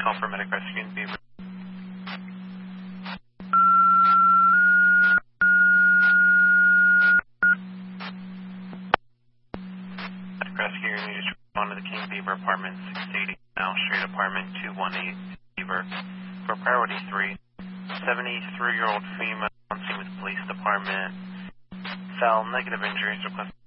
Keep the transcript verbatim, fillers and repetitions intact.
call for medic rescue in Beaver. Medic rescue, you need to respond to the King Beaver apartment six eighty Now Street apartment two one eight Beaver. For priority three, seventy-three-year-old female on scene with police department. Foul negative injuries request.